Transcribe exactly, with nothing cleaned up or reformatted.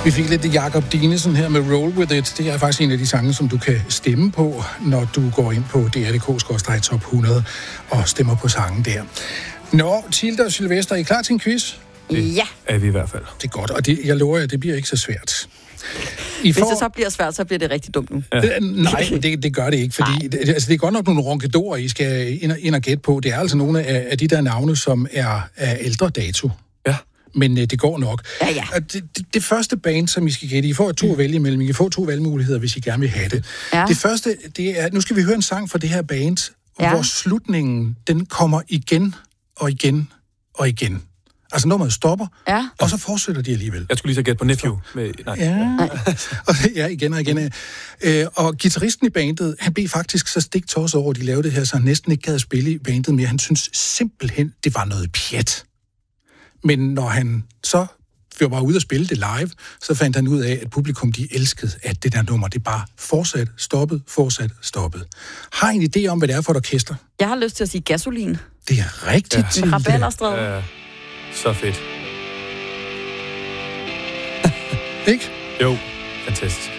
Vi fik lidt Jakob Dinesen her med Roll With It. Det er faktisk en af de sange, som du kan stemme på, når du går ind på D R punktum D K skråstreg top hundrede og stemmer på sangen der. Nå, Tilde og Sylvester, er I klar til en quiz? Det Ja. er vi i hvert fald. Det er godt, og det, jeg lover jer, det bliver ikke så svært. I Hvis får... det så bliver svært, så bliver det rigtig dumt nu. Ja. Nej, det, det gør det ikke, fordi det, altså, det er godt nok nogle ronkedorer, I skal ind og, ind og gætte på. Det er altså nogle af, af de der navne, som er af ældre dato. Ja. Men uh, det går nok. Ja, ja. Det, det, det første band, som I skal gætte, I får to at vælge imellem. I kan få to valgmuligheder, hvis I gerne vil have det. Ja. Det første, det er, nu skal vi høre en sang fra det her band, Ja. hvor slutningen, den kommer igen og igen og igen. Altså nummeret stopper, Ja. og så fortsætter de alligevel. Jeg skulle lige så gætte på Nephew. Med, nej. Ja, og, ja, igen og igen. Øh, og guitaristen i bandet, han blev faktisk så stiktosset over, at de lavede det her, så han næsten ikke gad at spille i bandet mere. Han synes simpelthen, det var noget pjat. Men når han så var ude at spille det live, så fandt han ud af, at publikum, de elskede, at det der nummer, det bare fortsat, stoppet, fortsat, stoppet. Har I en idé om, hvad det er for et orkester? Jeg har lyst til at sige gasolin. Det er rigtigt. Ja. Tilde. Rabalderstræde. Ja, så fedt. Ikke? Jo, fantastisk.